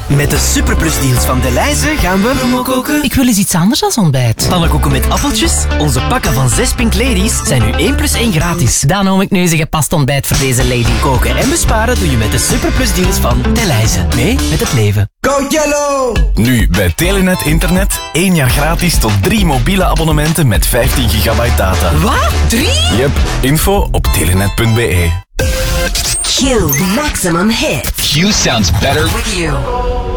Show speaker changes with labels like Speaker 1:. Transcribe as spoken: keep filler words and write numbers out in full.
Speaker 1: Met de superplusdeals van Delhaize gaan we koken.
Speaker 2: Ik wil eens iets anders als ontbijt.
Speaker 1: Pannenkoeken met appeltjes. Onze pakken van zes Pink Ladies zijn nu één plus één gratis.
Speaker 2: Dan noem ik nu eens een gepast ontbijt voor deze lady.
Speaker 1: Koken en besparen doe je met de superplusdeals van Delhaize. Mee met het leven.
Speaker 3: Go Yellow!
Speaker 4: Nu bij Telenet Internet één jaar gratis tot drie mobiele abonnementen met vijftien gigabyte data.
Speaker 2: Wat? Drie?
Speaker 4: Yep, info op telenet punt b e.
Speaker 5: Q Maximum Hits.
Speaker 6: Q sounds better
Speaker 5: With you.